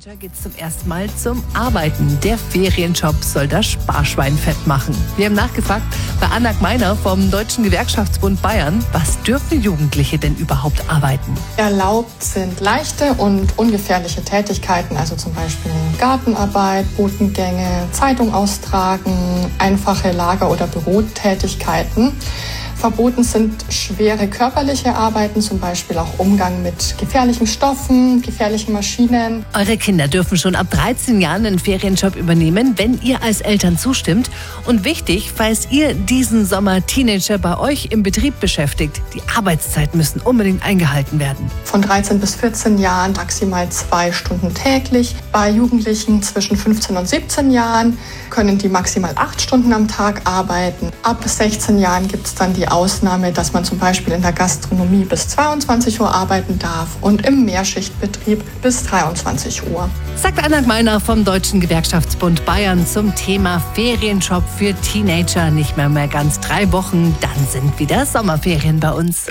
Teenager geht's zum ersten Mal zum Arbeiten. Der Ferienjob soll das Sparschwein fett machen. Wir haben nachgefragt bei Anna Gmeiner vom Deutschen Gewerkschaftsbund Bayern, was dürfen Jugendliche denn überhaupt arbeiten? Erlaubt sind leichte und ungefährliche Tätigkeiten, also zum Beispiel Gartenarbeit, Botengänge, Zeitung austragen, einfache Lager- oder Bürotätigkeiten. Verboten sind schwere körperliche Arbeiten, zum Beispiel auch Umgang mit gefährlichen Stoffen, gefährlichen Maschinen. Eure Kinder dürfen schon ab 13 Jahren einen Ferienjob übernehmen, wenn ihr als Eltern zustimmt. Und wichtig, falls ihr diesen Sommer Teenager bei euch im Betrieb beschäftigt, die Arbeitszeiten müssen unbedingt eingehalten werden. Von 13 bis 14 Jahren maximal 2 Stunden täglich. Bei Jugendlichen zwischen 15 und 17 Jahren können die maximal 8 Stunden am Tag arbeiten. Ab 16 Jahren gibt es dann die Ausnahme, dass man zum Beispiel in der Gastronomie bis 22 Uhr arbeiten darf und im Mehrschichtbetrieb bis 23 Uhr. Sagt Anna Gmeiner vom Deutschen Gewerkschaftsbund Bayern zum Thema Ferienjob für Teenager. Nicht mehr ganz 3 Wochen, dann sind wieder Sommerferien bei uns.